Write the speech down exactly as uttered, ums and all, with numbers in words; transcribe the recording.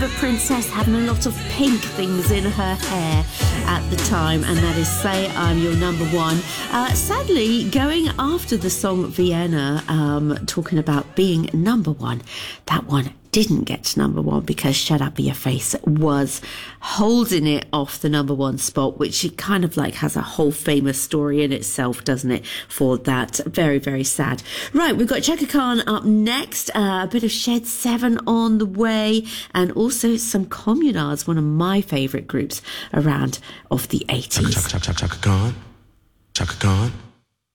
a princess having a lot of pink things in her hair at the time, and that is Say I'm Your Number One. Uh, sadly, going after the song Vienna, um, talking about being number one, that one didn't get to number one because Shut Up Your Face was holding it off the number one spot, which it kind of like has a whole famous story in itself, doesn't it, for that. Very, very sad. Right, we've got Chaka Khan up next, uh, a bit of Shed seven on the way, and also some Communards, one of my favourite groups around of the eighties. Chaka, Chaka, Chaka, Chaka Khan. Chaka Khan.